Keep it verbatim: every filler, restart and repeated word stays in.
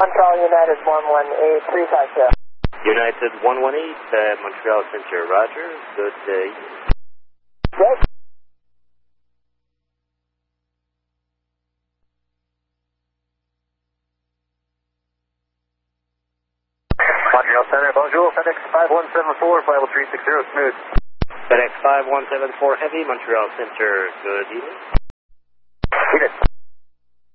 Montreal United one one eight three five zero. United one one eight, uh, Montreal Center, roger. Good day. Great. Montreal Center, bonjour, FedEx five one seven four, flight three six zero, smooth. FedEx five one seven four Heavy, Montreal Center, good evening. Evening.